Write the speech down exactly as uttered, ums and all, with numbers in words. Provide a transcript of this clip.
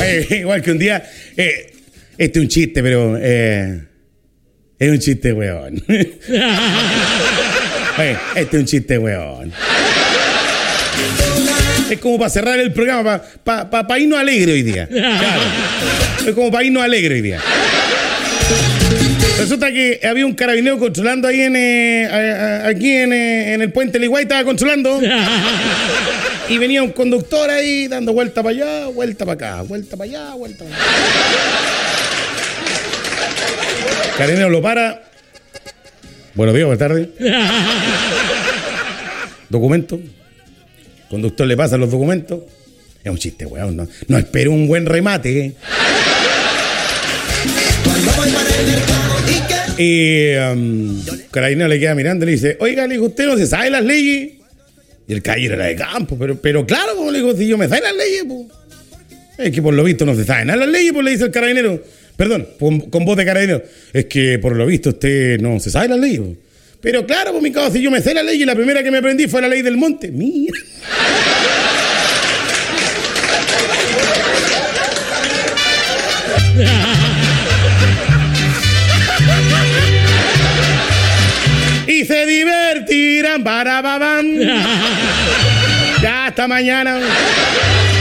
Eh, igual que un día, eh, este es un chiste, pero eh, es un chiste, weón. Eh, este es un chiste, weón. Es como para cerrar el programa, para pa, pa, pa irnos alegre hoy día. Claro. Es como para irnos alegre hoy día. Resulta que había un carabinero controlando ahí en eh, a, a, aquí en, eh, en el puente Liguay, estaba controlando. Y venía un conductor ahí dando vuelta para allá, vuelta para acá, vuelta para allá, vuelta para allá. Carabinero lo para. Buenos días, buenas tardes. Documento. Conductor le pasa los documentos. Es un chiste, weón. No, no espero un buen remate. ¿eh? Y um, Carabinero le queda mirando y le dice, oiga, le dijo, ¿usted no se sabe las leyes? Y el caballero era de campo, pero, pero claro, como le digo, si yo me sé las leyes, pues. Es que por lo visto no se saben nada las leyes, pues le dice el carabinero. Perdón, con, con voz de carabinero. Es que por lo visto usted no se sabe las leyes, pues. Pero claro, pues mi cabrón, si yo me sé la ley y la primera que me aprendí fue la ley del monte. Mira. Y se divertirán para babán. Ya hasta mañana.